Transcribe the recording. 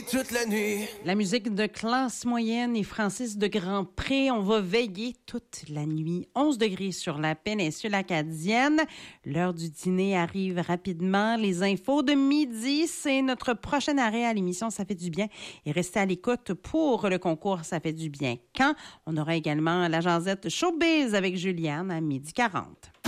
toute la nuit. La musique de Classe Moyenne et Francis de Grandpré, on va veiller toute la nuit. 11 degrés sur la péninsule acadienne. L'heure du dîner arrive rapidement. Les infos de midi, c'est notre prochain arrêt à l'émission Ça fait du bien. Et restez à l'écoute pour le concours Ça fait du bien. Quand on aura également la Jazette Showbiz avec Juliane à 12h40.